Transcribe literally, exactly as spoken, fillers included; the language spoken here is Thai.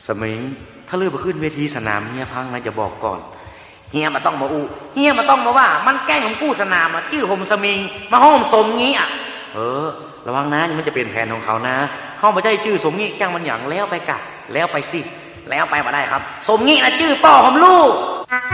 สมิงถ้าเลือกไปขึ้นเวทีสนามเฮียพังนะจะบอกก่อนเฮียมาต้องมาอูเฮียมาต้องมาว่ามันแกล้งของกู้สนามอ่ะชื่อผมสมิงมาห้อมสมงี้อ่ะเออระวังนะนี่มันจะเป็นแผนของเขานะห้องมาได้ชื่อสมงี้แกล้งมันอย่างแล้วไปกะแล้วไปสิแล้วไปมาได้ครับสมงี้นะชื่อป่อผมลูก